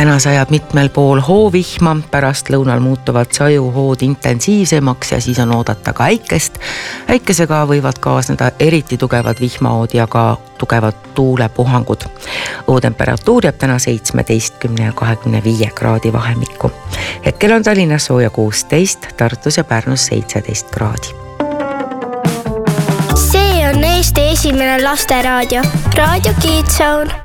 Täna sajab mitmel pool hoovihma, pärast lõunal muutuvad sajuhood intensiivsemaks ja siis on oodata ka äikest. Äikesega võivad kaasneda eriti tugevad vihmaod ja ka tugevad tuulepuhangud. Õhutemperatuur jääb täna 17 ja 25 kraadi vahemikku. Hetkel on Tallinnas sooja 16, Tartus ja Pärnus 17 kraadi. See on Eesti esimene lasteraadio, Raadio Kids Zone.